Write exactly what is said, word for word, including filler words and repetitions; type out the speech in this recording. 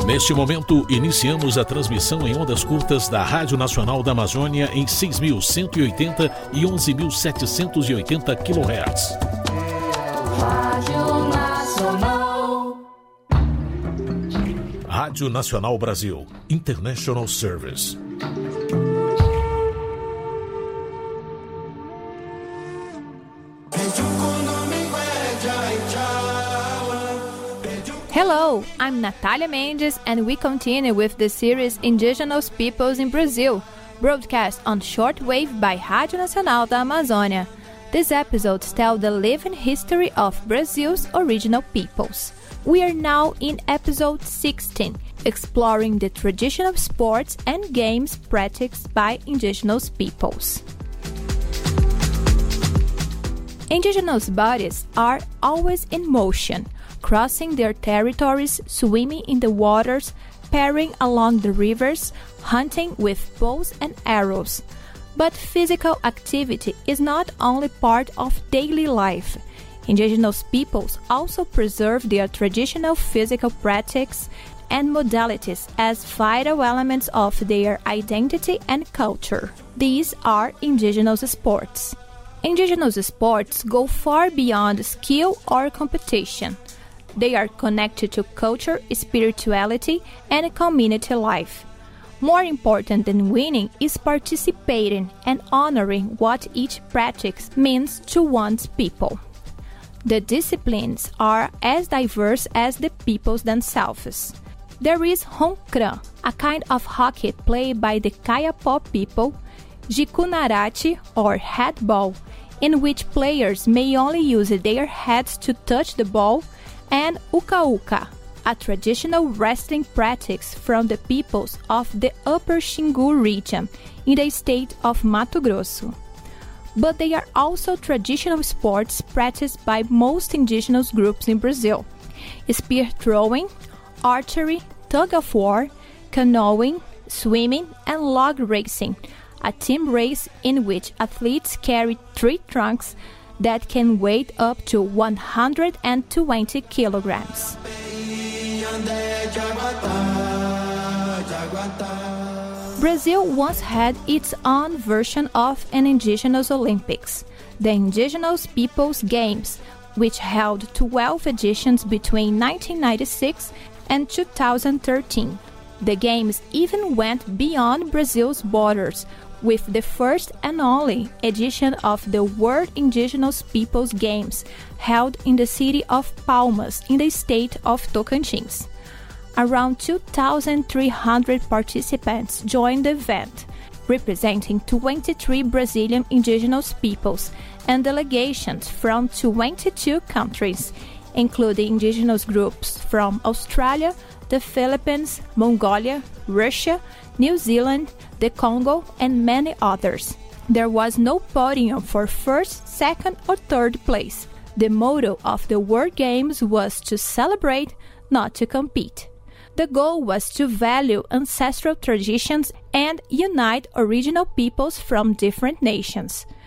Neste momento, iniciamos a transmissão em ondas curtas da Rádio Nacional da Amazônia em seis mil cento e oitenta e onze mil setecentos e oitenta quilohertz. Rádio Nacional. Rádio Nacional Brasil, International Service. Hello, I'm Natalia Mendes, and we continue with the series Indigenous Peoples in Brazil, broadcast on shortwave by Rádio Nacional da Amazônia. These episodes tell the living history of Brazil's original peoples. We are now in episode sixteen, exploring the traditional sports and games practiced by indigenous peoples. Indigenous bodies are always in motion, crossing their territories, swimming in the waters, paddling along the rivers, hunting with bows and arrows. But physical activity is not only part of daily life. Indigenous peoples also preserve their traditional physical practices and modalities as vital elements of their identity and culture. These are indigenous sports. Indigenous sports go far beyond skill or competition. They are connected to culture, spirituality, and community life. More important than winning is participating and honoring what each practice means to one's people. The disciplines are as diverse as the peoples themselves. There is Roncran, a kind of hockey played by the Kayapó people, Jicunarate or headball, in which players may only use their heads to touch the ball, and Uka-Uka, a traditional wrestling practice from the peoples of the Upper Xingu region in the state of Mato Grosso. But they are also traditional sports practiced by most indigenous groups in Brazil: spear throwing, archery, tug-of-war, canoeing, swimming, and log racing, a team race in which athletes carry three trunks that can weigh up to one hundred twenty kilograms. Brazil once had its own version of an Indigenous Olympics, the Indigenous Peoples Games, which held twelve editions between nineteen ninety-six and two thousand thirteen. The Games even went beyond Brazil's borders, with the first and only edition of the World Indigenous Peoples Games held in the city of Palmas in the state of Tocantins. Around two thousand three hundred participants joined the event, representing twenty-three Brazilian indigenous peoples and delegations from twenty-two countries, including indigenous groups from Australia, the Philippines, Mongolia, Russia, New Zealand, the Congo, and many others. There was no podium for first, second, or third place. The motto of the World Games was to celebrate, not to compete. The goal was to value ancestral traditions and unite original peoples from different nations.